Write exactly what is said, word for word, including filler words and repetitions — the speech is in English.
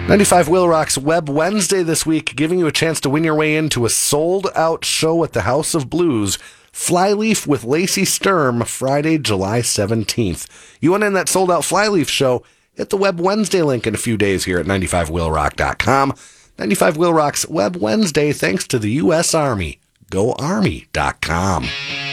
ninety-five Will Rock's Web Wednesday this week, giving you a chance to win your way into a sold-out show at the House of Blues, Flyleaf with Lacey Sturm, Friday, July seventeenth. You want in that sold-out Flyleaf show? Hit the Web Wednesday link in a few days here at ninety-five will rock dot com. ninety-five Will Rock's Web Wednesday, thanks to the U S Army. go army dot com.